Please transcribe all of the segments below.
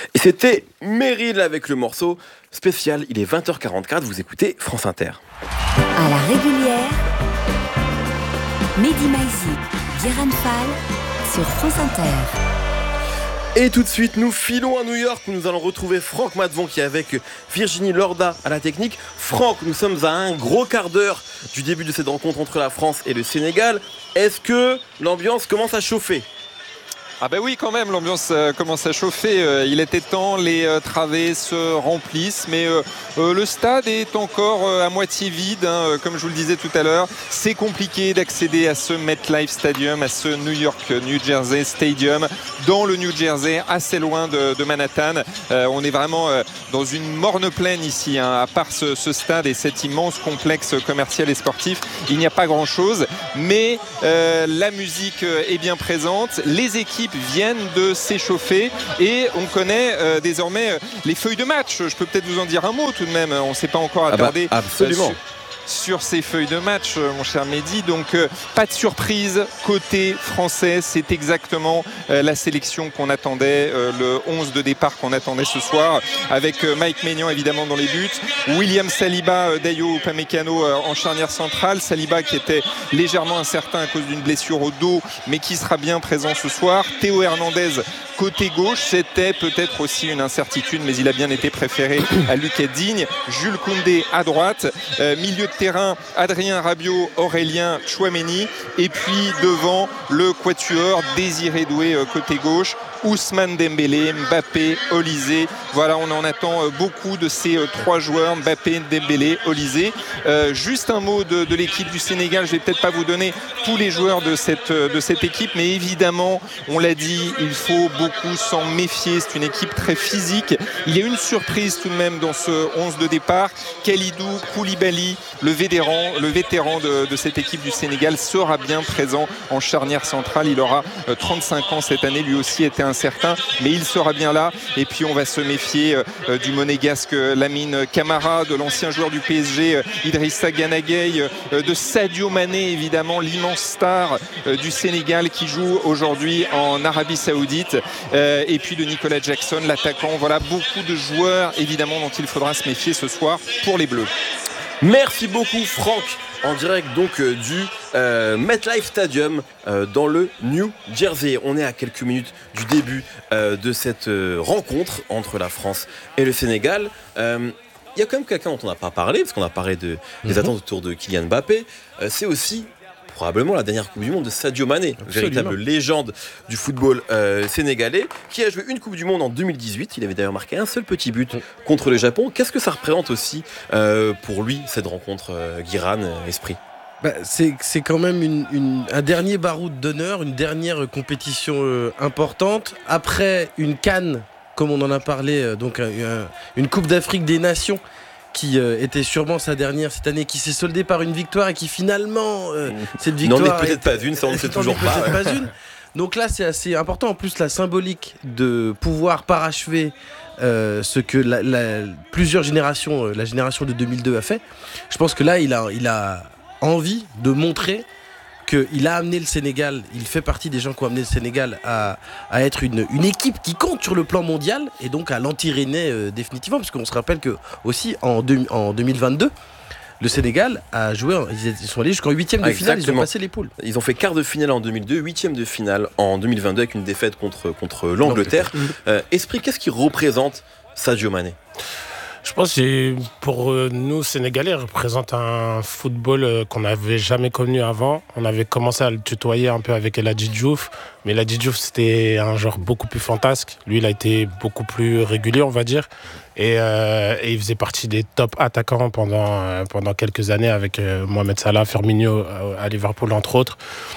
Et c'était Meryl avec le morceau spécial. Il est 20h44, vous écoutez France Inter. À la régulière, Mehdi Maizi, Guérin Fall sur France Inter. Et tout de suite, nous filons à New York où nous allons retrouver Franck Matvon qui est avec Virginie Lorda à la technique. Franck, nous sommes à un gros quart d'heure du début de cette rencontre entre la France et le Sénégal. Est-ce que l'ambiance commence à chauffer ? Ah ben oui, quand même, l'ambiance commence à chauffer. Il était temps, les travées se remplissent, mais le stade est encore à moitié vide, hein, comme je vous le disais tout à l'heure. C'est compliqué d'accéder à ce MetLife Stadium, à ce New York-New Jersey Stadium, dans le New Jersey, assez loin de Manhattan. On est vraiment dans une morne plaine ici, hein. À part ce stade et cet immense complexe commercial et sportif, il n'y a pas grand-chose, mais la musique est bien présente, les équipes viennent de s'échauffer et on connaît désormais les feuilles de match. Je peux peut-être vous en dire un mot tout de même. On ne s'est pas encore attardé absolument. Sur ces feuilles de match, mon cher Mehdi. Donc pas de surprise côté français, c'est exactement la sélection qu'on attendait, le 11 de départ qu'on attendait ce soir, avec Mike Maignan évidemment dans les buts, William Saliba, Dayo Upamecano en charnière centrale, Saliba qui était légèrement incertain à cause d'une blessure au dos mais qui sera bien présent ce soir, Théo Hernandez côté gauche, c'était peut-être aussi une incertitude mais il a bien été préféré à Lucas Digne, Jules Koundé à droite, milieu de terrain, Adrien Rabiot, Aurélien Tchouaméni, et puis devant le quatuor Désiré Doué côté gauche, Ousmane Dembélé, Mbappé, Olysée. Voilà, on en attend beaucoup de ces trois joueurs, Mbappé, Dembélé, Olysée. Juste un mot de l'équipe du Sénégal. Je vais peut-être pas vous donner tous les joueurs de cette équipe, mais évidemment, on l'a dit, il faut beaucoup s'en méfier. C'est une équipe très physique. Il y a une surprise tout de même dans ce 11 de départ. Kalidou Koulibaly, le vétéran de cette équipe du Sénégal, sera bien présent en charnière centrale. Il aura 35 ans cette année, lui aussi était incertain, mais il sera bien là. Et puis on va se méfier du monégasque Lamine Camara, de l'ancien joueur du PSG Idrissa Gana Gueye, de Sadio Mané évidemment, l'immense star du Sénégal qui joue aujourd'hui en Arabie Saoudite, et puis de Nicolas Jackson, l'attaquant. Voilà, beaucoup de joueurs évidemment dont il faudra se méfier ce soir pour les Bleus. Merci beaucoup Franck, en direct donc du MetLife Stadium dans le New Jersey. On est à quelques minutes du début de cette rencontre entre la France et le Sénégal. Il y a quand même quelqu'un dont on n'a pas parlé, parce qu'on a parlé des attentes autour de Kylian Mbappé. C'est aussi probablement la dernière Coupe du Monde de Sadio Mané, véritable légende du football sénégalais, qui a joué une Coupe du Monde en 2018. Il avait d'ailleurs marqué un seul petit but contre le Japon. Qu'est-ce que ça représente aussi pour lui, cette rencontre, Guiran, Esprit ? C'est quand même un dernier baroud d'honneur, une dernière compétition importante. Après une CAN, comme on en a parlé, donc une Coupe d'Afrique des Nations, qui était sûrement sa dernière cette année, qui s'est soldée par une victoire et qui finalement, cette victoire... n'en est peut-être pas une, ça on ne sait toujours pas. Donc là, c'est assez important. En plus, la symbolique de pouvoir parachever ce que plusieurs générations, la génération de 2002 a fait. Je pense que là, il a envie de montrer qu'il a amené le Sénégal, il fait partie des gens qui ont amené le Sénégal à être une équipe qui compte sur le plan mondial et donc à l'entériner définitivement, parce qu'on se rappelle que aussi en 2022, le Sénégal a joué, ils sont allés jusqu'en 8e de finale, ils ont passé les poules. Ils ont fait quart de finale en 2002, 8e de finale en 2022 avec une défaite contre l'Angleterre. Esprit, qu'est-ce qui représente Sadio Mané ? Je pense que pour nous, Sénégalais, il représente un football qu'on n'avait jamais connu avant. On avait commencé à le tutoyer un peu avec El Hadji Diouf, mais El Hadji Diouf, c'était un genre beaucoup plus fantasque. Lui, il a été beaucoup plus régulier, on va dire. Et il faisait partie des top attaquants pendant quelques années avec Mohamed Salah, Firmino à Liverpool, entre autres.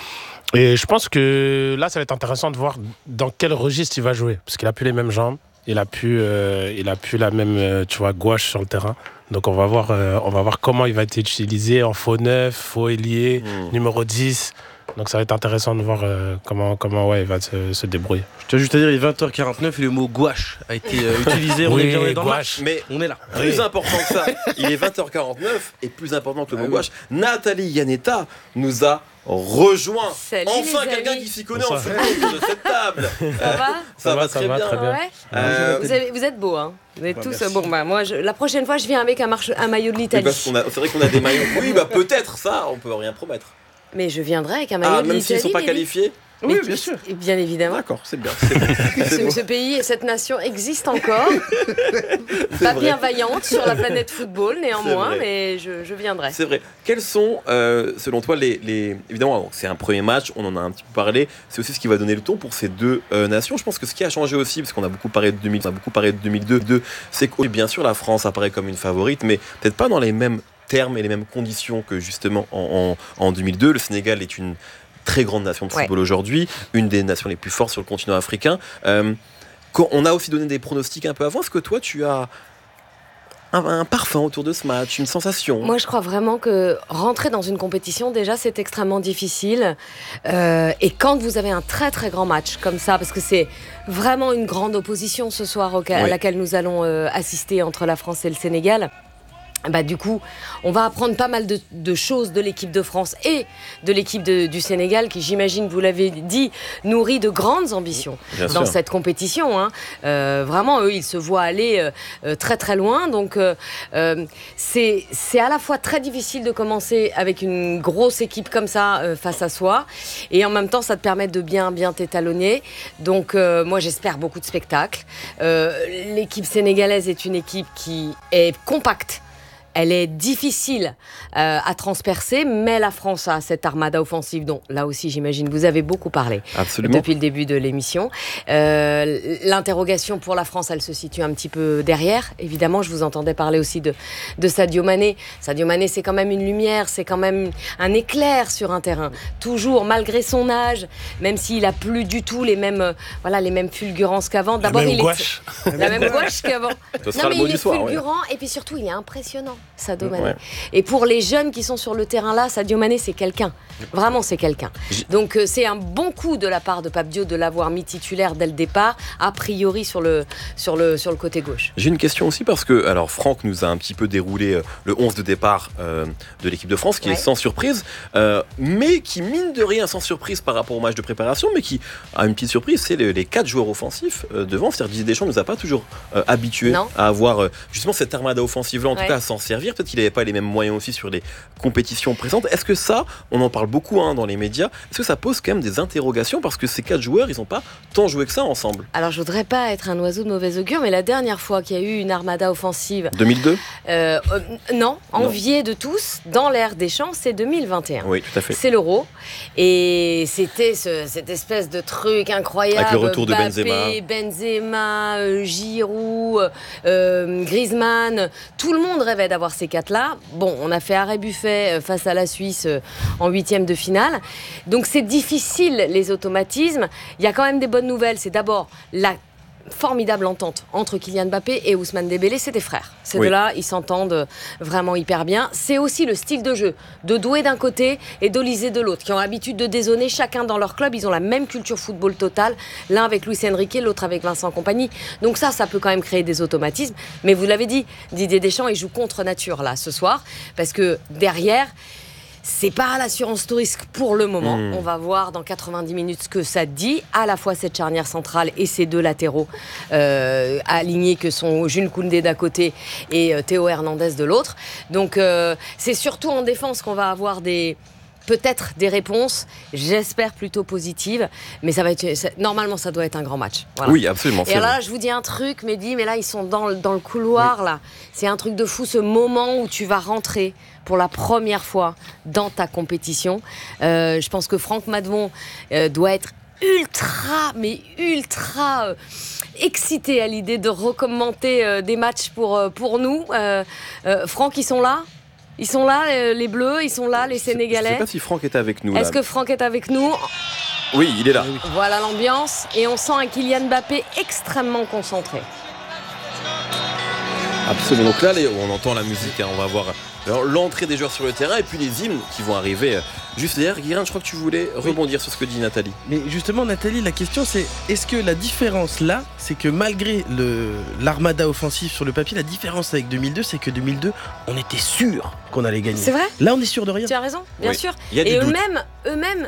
Et je pense que là, ça va être intéressant de voir dans quel registre il va jouer, parce qu'il n'a plus les mêmes jambes. Il a plus la même gouache sur le terrain. Donc on va voir comment il va être utilisé en faux 9, faux ailier, numéro 10. Donc ça va être intéressant de voir comment il va se débrouiller. Je tiens juste à dire, il est 20h49 et le mot gouache a été utilisé. On est bien dans le match, mais on est là. Plus important que ça, il est 20h49 et plus important que le mot gouache. Nathalie Yanetta nous a rejoint Salut, enfin les quelqu'un amis. qui s'y connaît en football autour de cette table. Ça va très bien. très bien. Ouais. Vous êtes beaux, hein. Vous êtes tous. merci. Bon, bah, moi, la prochaine fois, je viens avec un maillot de Oui, l'Italie. parce c'est vrai qu'on a des maillots. Oui, bah peut-être ça, on peut rien promettre. Mais je viendrai avec un maillot de Même l'Italie. s'ils sont pas Nelly. qualifiés. Oui, Mais bien sûr. Bien évidemment. D'accord, c'est bien. C'est bon. Ce pays et cette nation existent encore. Pas bien vaillante sur la planète football, néanmoins, C'est vrai. mais je viendrai. C'est vrai. Quels sont, selon toi, évidemment, donc, c'est un premier match, on en a un petit peu parlé, c'est aussi ce qui va donner le ton pour ces deux nations. Je pense que ce qui a changé aussi, parce qu'on a beaucoup parlé de 2000, on a beaucoup parlé de 2002, c'est que bien sûr la France apparaît comme une favorite, mais peut-être pas dans les mêmes termes et les mêmes conditions que justement en 2002. Le Sénégal est une très grande nation de football aujourd'hui, une des nations les plus fortes sur le continent africain. On a aussi donné des pronostics un peu avant. Est-ce que toi, tu as un parfum autour de ce match, une sensation? Moi, je crois vraiment que rentrer dans une compétition, déjà, c'est extrêmement difficile. Et quand vous avez un très, très grand match comme ça, parce que c'est vraiment une grande opposition ce soir à laquelle nous allons assister entre la France et le Sénégal, bah, du coup, on va apprendre pas mal de choses de l'équipe de France et de l'équipe du Sénégal qui, j'imagine, vous l'avez dit, nourrit de grandes ambitions dans cette compétition. Hein. Vraiment, eux, ils se voient aller très très loin. Donc, c'est à la fois très difficile de commencer avec une grosse équipe comme ça face à soi, et en même temps, ça te permet de bien t'étalonner. Donc, moi, j'espère beaucoup de spectacles. L'équipe sénégalaise est une équipe qui est compacte. Elle est difficile à transpercer, mais la France a cette armada offensive dont, là aussi, j'imagine, vous avez beaucoup parlé. Absolument. Depuis le début de l'émission. L'interrogation pour la France, elle se situe un petit peu derrière. Évidemment, je vous entendais parler aussi de Sadio Mané. Sadio Mané, c'est quand même une lumière, c'est quand même un éclair sur un terrain. Toujours, malgré son âge, même s'il a plus du tout les mêmes fulgurances qu'avant. D'abord, La même gouache qu'avant. Ce sera le mot il du est soir. fulgurant et puis surtout, il est impressionnant. Sadio Mané. Ouais. Et pour les jeunes qui sont sur le terrain là, Sadio Mané, c'est quelqu'un. Vraiment, c'est quelqu'un. Donc, c'est un bon coup de la part de Pape Diop de l'avoir mis titulaire dès le départ, a priori sur le côté gauche. J'ai une question aussi parce que, alors, Franck nous a un petit peu déroulé le 11 de départ de l'équipe de France, qui est sans surprise, mais qui, mine de rien, sans surprise par rapport au match de préparation, mais qui a une petite surprise, c'est les 4 joueurs offensifs devant. C'est-à-dire Didier Deschamps ne nous a pas toujours habitués à avoir justement cette armada offensive-là, en tout cas à s'en servir. Peut-être qu'il n'avait pas les mêmes moyens aussi sur les compétitions présentes. Est-ce que ça, on en parle beaucoup dans les médias, est-ce que ça pose quand même des interrogations parce que ces 4 joueurs, ils n'ont pas tant joué que ça ensemble? Alors, je voudrais pas être un oiseau de mauvais augure, mais la dernière fois qu'il y a eu une armada offensive... 2002 non, enviée de tous, dans l'ère Deschamps, c'est 2021. Oui, tout à fait. C'est l'Euro. Et c'était cette espèce de truc incroyable. Avec le retour de Benzema, Giroud, Griezmann. Tout le monde rêvait d'avoir ces 4-là. Bon, on a fait arrêt buffet face à la Suisse en 8e de finale. Donc c'est difficile, les automatismes. Il y a quand même des bonnes nouvelles. C'est d'abord la formidable entente entre Kylian Mbappé et Ousmane Dembélé. C'est des frères. Ces deux-là, ils s'entendent vraiment hyper bien. C'est aussi le style de jeu de Doué d'un côté et d'Olysée de l'autre, qui ont l'habitude de dézonner chacun dans leur club. Ils ont la même culture football totale, l'un avec Luis Enrique, l'autre avec Vincent Kompany. Donc ça peut quand même créer des automatismes. Mais vous l'avez dit, Didier Deschamps, il joue contre nature là ce soir, parce que derrière, c'est pas l'assurance tout risque pour le moment. On va voir dans 90 minutes ce que ça dit, à la fois cette charnière centrale et ces deux latéraux alignés que sont Jules Koundé d'un côté et Théo Hernandez de l'autre. Donc c'est surtout en défense qu'on va avoir peut-être des réponses, j'espère plutôt positives, mais normalement ça doit être un grand match. Voilà. Oui, absolument. Et là, je vous dis un truc, Mehdi, mais là ils sont dans le couloir, là. C'est un truc de fou, ce moment où tu vas rentrer pour la première fois dans ta compétition. Je pense que Franck Madvon doit être ultra excité à l'idée de recommenter des matchs pour nous. Franck, ils sont là ? Ils sont là, les Bleus, ils sont là, les Sénégalais. Je ne sais pas si Franck est avec nous. Est-ce que Franck est avec nous ? Oui, il est là. Voilà l'ambiance. Et on sent un Kylian Mbappé extrêmement concentré. Absolument. Donc là, on entend la musique. On va voir l'entrée des joueurs sur le terrain et puis les hymnes qui vont arriver Juste d'ailleurs, Guérin, je crois que tu voulais rebondir sur ce que dit Nathalie. Mais justement, Nathalie, la question c'est est-ce que la différence là, c'est que malgré l'armada offensif sur le papier, la différence avec 2002, c'est que 2002, on était sûr qu'on allait gagner. C'est vrai ? Là, on est sûr de rien. Tu as raison, bien sûr. Il y a Et des doutes. eux-mêmes,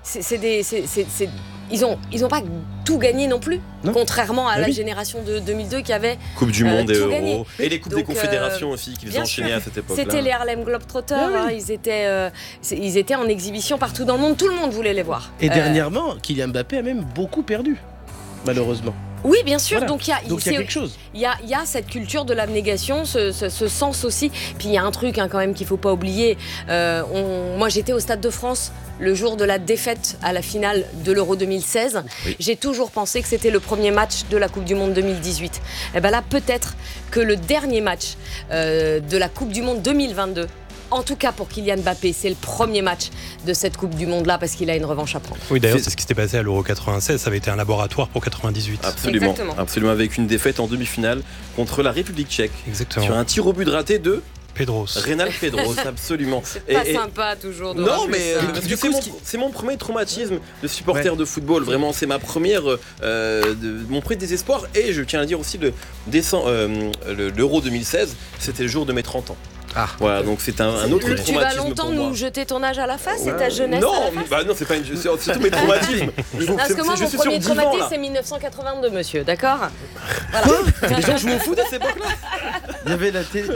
ils ont pas tout gagné non plus, Non. contrairement à Bah la oui. génération de 2002 qui avait Coupe du Monde et tout Euro. gagné. Et les Coupes des Donc, Confédérations aussi qu'ils bien enchaînaient sûr. à cette époque-là. C'était les Harlem Globetrotters, Ah oui. ils étaient en exhibition partout dans le monde, tout le monde voulait les voir. Et dernièrement, Kylian Mbappé a même beaucoup perdu, malheureusement. Oui, bien sûr, Voilà. donc il y a quelque chose. Il y a cette culture de l'abnégation, ce sens aussi. Puis il y a un truc quand même qu'il ne faut pas oublier. Moi, j'étais au Stade de France le jour de la défaite à la finale de l'Euro 2016. Oui. J'ai toujours pensé que c'était le premier match de la Coupe du Monde 2018. Et bien là, peut-être que le dernier match de la Coupe du Monde 2022, en tout cas pour Kylian Mbappé, c'est le premier match de cette Coupe du Monde-là parce qu'il a une revanche à prendre. Oui, d'ailleurs, c'est ce qui s'était passé à l'Euro 96. Ça avait été un laboratoire pour 98. Absolument. Exactement. Absolument, avec une défaite en demi-finale contre la République tchèque. Exactement. Sur un tir au but raté de Pedros. Rénal Pedros, absolument. C'est pas sympa toujours de Non, rappeler mais ça. parce que c'est mon premier traumatisme de supporter de football. Vraiment, c'est ma première, mon premier désespoir. Et je tiens à dire aussi l'Euro 2016, c'était le jour de mes 30 ans. Ah. Voilà, donc c'est un autre traumatisme. Tu vas longtemps pour moi. nous jeter ton âge à la face et ta jeunesse à la face. Non, c'est pas une. C'est tous mes traumatismes. Parce que moi, mon premier traumatisme, c'est 1982, monsieur, d'accord voilà. Les gens jouent au foot à cette époque-là. Il y avait la télé.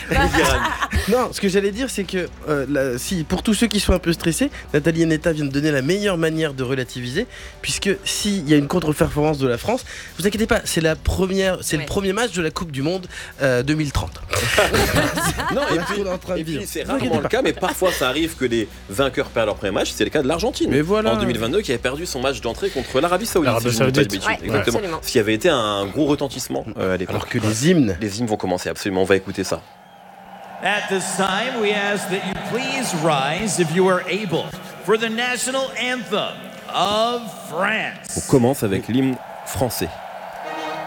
Non, ce que j'allais dire, c'est que si pour tous ceux qui sont un peu stressés, Nathalie Eneta vient de donner la meilleure manière de relativiser, puisque s'il y a une contre-performance de la France, vous inquiétez pas, c'est le premier match de la Coupe du Monde 2030. Non, et Voilà ce qu'on est en train de puis dire. c'est Vous inquiétez rarement le pas. cas, mais parfois ça arrive que les vainqueurs perdent leur premier match. C'est le cas de l'Argentine. Mais voilà. En 2022, qui avait perdu son match d'entrée contre l'Arabie Saoudite. L'Arabie si je ne dis pas de Saoudite. bêtises. Ouais, Exactement. absolument. Ce qui avait été un gros retentissement à l'époque. Alors que les hymnes. Les hymnes vont commencer, absolument. On va écouter ça. At this time, we ask that you please rise if you are able for the national anthem of On France. commence avec l'hymne français.